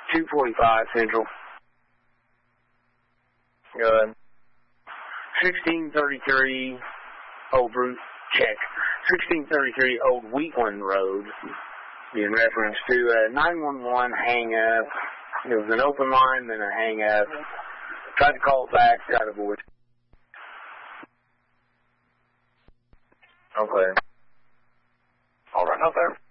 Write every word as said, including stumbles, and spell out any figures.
two forty-five Central. Good. sixteen thirty-three Old Route, check. sixteen thirty-three Old Wheatland Road, in reference to a nine one one hang-up. It was an open line, then a hang-up. Tried to call back, got a voice. Okay. All right, out there.